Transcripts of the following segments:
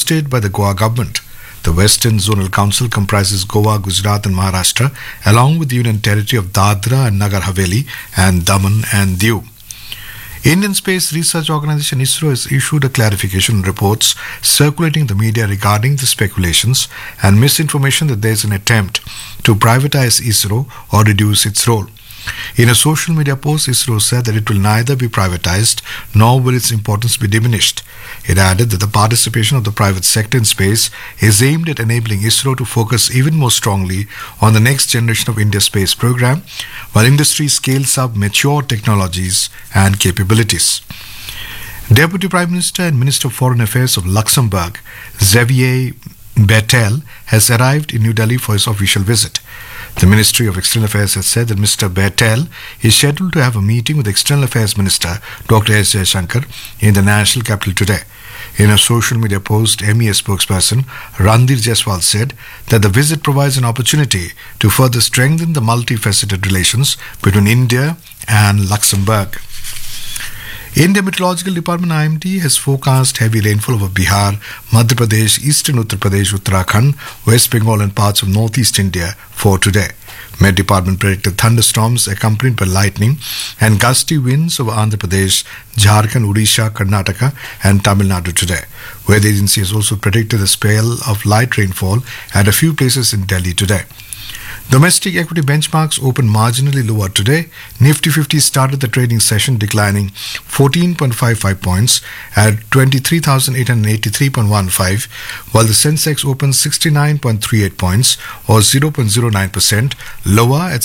hosted by the Goa government. The Western Zonal Council comprises Goa, Gujarat and Maharashtra, along with the Union Territory of Dadra and Nagar Haveli and Daman and Diu. Indian Space Research Organisation ISRO has issued a clarification on reports circulating in the media regarding the speculations and misinformation that there is an attempt to privatize ISRO or reduce its role. In a social media post, ISRO said that it will neither be privatized nor will its importance be diminished. It added that the participation of the private sector in space is aimed at enabling ISRO to focus even more strongly on the next generation of India's space program, while industry scales up mature technologies and capabilities. Deputy Prime Minister and Minister of Foreign Affairs of Luxembourg, Xavier Bettel, has arrived in New Delhi for his official visit. The Ministry of External Affairs has said that Mr. Bettel is scheduled to have a meeting with External Affairs Minister Dr. S. Jaishankar in the national capital today. In a social media post, MES spokesperson Randir Jaiswal said that the visit provides an opportunity to further strengthen the multifaceted relations between India and Luxembourg. India Meteorological Department IMD has forecast heavy rainfall over Bihar, Madhya Pradesh, Eastern Uttar Pradesh, Uttarakhand, West Bengal and parts of Northeast India for today. Met Department predicted thunderstorms accompanied by lightning and gusty winds over Andhra Pradesh, Jharkhand, Odisha, Karnataka and Tamil Nadu today. Weather agency has also predicted a spell of light rainfall at a few places in Delhi today. Domestic equity benchmarks opened marginally lower today. Nifty 50 started the trading session declining 14.55 points at 23,883.15, while the Sensex opened 69.38 points or 0.09% lower at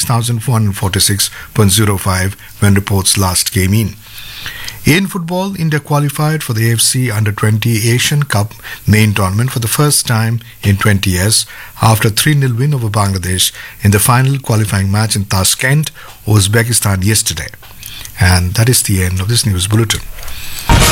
76,446.05 when reports last came in. In football, India qualified for the AFC Under-20 Asian Cup main tournament for the first time in 20 years after a 3-0 win over Bangladesh in the final qualifying match in Tashkent, Uzbekistan yesterday. And that is the end of this news bulletin.